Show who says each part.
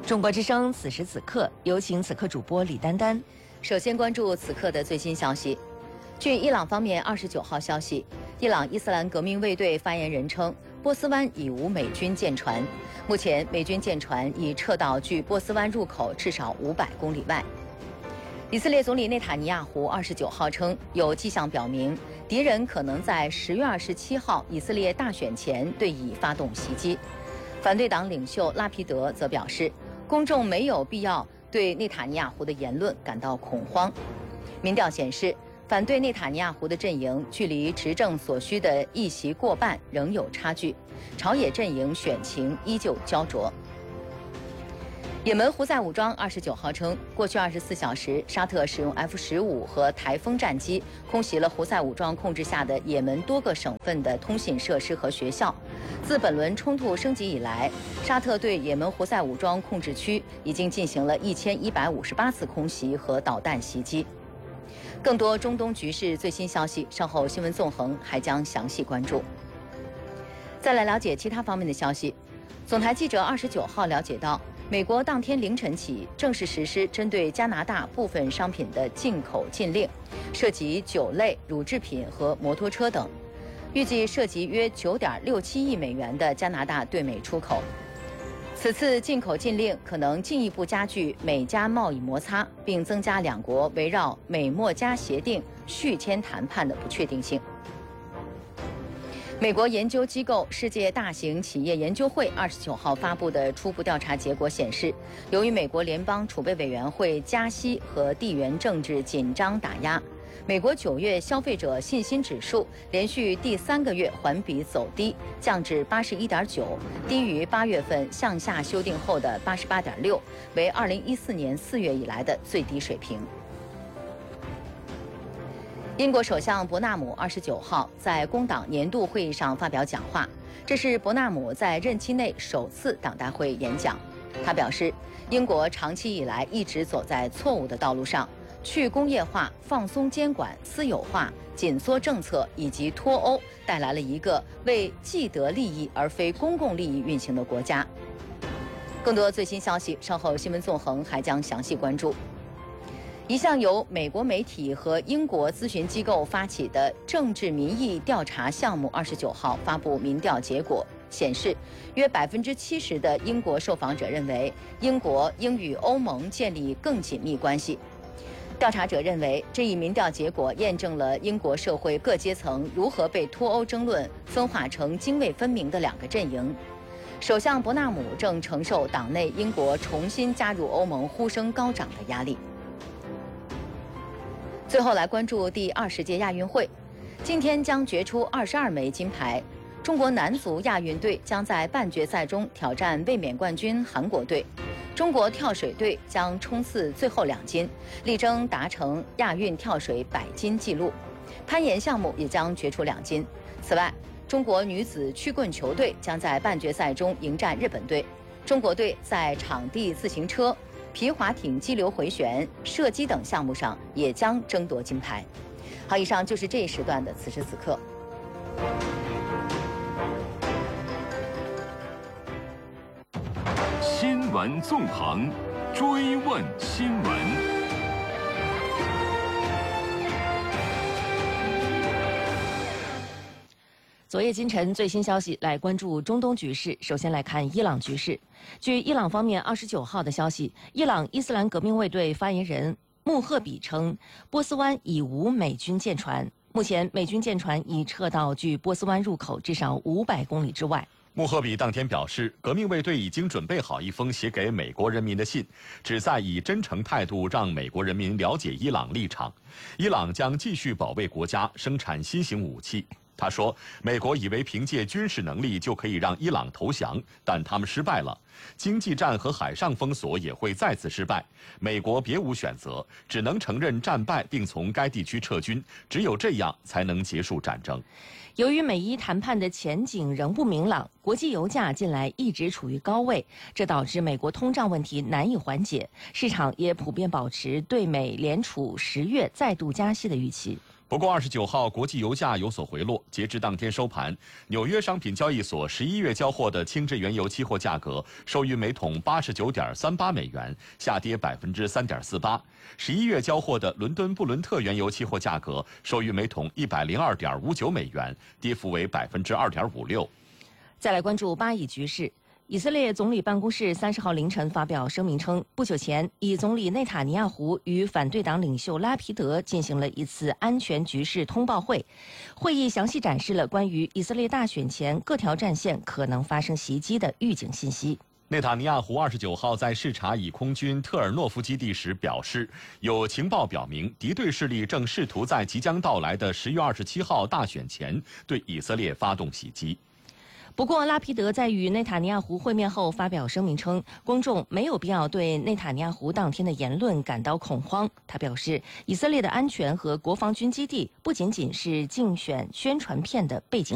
Speaker 1: 中国之声此时此刻，有请此刻主播李丹丹。
Speaker 2: 首先关注此刻的最新消息。据伊朗方面29号消息，伊朗伊斯兰革命卫队发言人称，波斯湾已无美军舰船，目前美军舰船已撤到距波斯湾入口至少500公里外。以色列总理内塔尼亚胡29号称，有迹象表明敌人可能在10月27号以色列大选前对以发动袭击。反对党领袖拉皮德则表示，公众没有必要对内塔尼亚胡的言论感到恐慌。民调显示，反对内塔尼亚胡的阵营距离执政所需的一席过半仍有差距，朝野阵营选情依旧焦灼。也门胡塞武装29号称，过去24小时，沙特使用 F-15和台风战机空袭了胡塞武装控制下的也门多个省份的通信设施和学校。自本轮冲突升级以来，沙特对也门胡塞武装控制区已经进行了1158次空袭和导弹袭击。更多中东局势最新消息，稍后新闻纵横还将详细关注。再来了解其他方面的消息。总台记者29号了解到，美国当天凌晨起正式实施针对加拿大部分商品的进口禁令，涉及酒类、乳制品和摩托车等，预计涉及约9.67亿美元的加拿大对美出口。此次进口禁令可能进一步加剧美加贸易摩擦，并增加两国围绕美墨加协定续签谈判的不确定性。美国研究机构世界大型企业研究会29号发布的初步调查结果显示，由于美国联邦储备委员会加息和地缘政治紧张打压，美国9月消费者信心指数连续第3个月环比走低，降至81.9，低于8月份向下修订后的88.6，为2014年4月以来的最低水平。英国首相伯纳姆29号在工党年度会议上发表讲话，这是伯纳姆在任期内首次党大会演讲。他表示，英国长期以来一直走在错误的道路上，去工业化、放松监管、私有化、紧缩政策以及脱欧，带来了一个为既得利益而非公共利益运行的国家。更多最新消息，稍后新闻纵横还将详细关注。一项由美国媒体和英国咨询机构发起的政治民意调查项目29号发布民调结果，显示约70%的英国受访者认为英国应与欧盟建立更紧密关系。调查者认为，这一民调结果验证了英国社会各阶层如何被脱欧争论分化成泾渭分明的两个阵营。首相伯纳姆正承受党内英国重新加入欧盟呼声高涨的压力。最后来关注第20届亚运会，今天将决出22枚金牌。中国男足亚运队将在半决赛中挑战卫冕冠军韩国队，中国跳水队将冲刺最后2金，力争达成亚运跳水100金纪录。攀岩项目也将决出2金。此外，中国女子曲棍球队将在半决赛中迎战日本队，中国队在场地自行车、皮划艇激流回旋、射击等项目上也将争夺金牌。好，以上就是这一时段的此时此刻。
Speaker 3: 新闻纵横，追问新闻。
Speaker 1: 昨夜今晨最新消息，来关注中东局势。首先来看伊朗局势。据伊朗方面29号的消息，伊朗伊斯兰革命卫队发言人穆赫比称，波斯湾已无美军舰船，目前美军舰船已撤到距波斯湾入口至少500公里之外。
Speaker 4: 穆赫比当天表示，革命卫队已经准备好一封写给美国人民的信，旨在以真诚态度让美国人民了解伊朗立场。伊朗将继续保卫国家，生产新型武器。他说，美国以为凭借军事能力就可以让伊朗投降，但他们失败了。经济战和海上封锁也会再次失败，美国别无选择，只能承认战败并从该地区撤军，只有这样才能结束战争。
Speaker 1: 由于美伊谈判的前景仍不明朗，国际油价近来一直处于高位，这导致美国通胀问题难以缓解，市场也普遍保持对美联储10月再度加息的预期。
Speaker 4: 不过29号国际油价有所回落，截至当天收盘，纽约商品交易所11月交货的轻质原油期货价格收于每桶89.38美元，下跌3.48%；11月交货的伦敦布伦特原油期货价格收于每桶102.59美元，跌幅为2.56%。
Speaker 1: 再来关注巴以局势。以色列总理办公室30号凌晨发表声明称，不久前，以总理内塔尼亚胡与反对党领袖拉皮德进行了一次安全局势通报会，会议详细展示了关于以色列大选前各条战线可能发生袭击的预警信息。
Speaker 4: 内塔尼亚胡29号在视察以空军特尔诺夫基地时表示，有情报表明敌对势力正试图在即将到来的10月27号大选前对以色列发动袭击。
Speaker 1: 不过，拉皮德在与内塔尼亚胡会面后发表声明称，公众没有必要对内塔尼亚胡当天的言论感到恐慌。他表示，以色列的安全和国防军基地不仅仅是竞选宣传片的背景。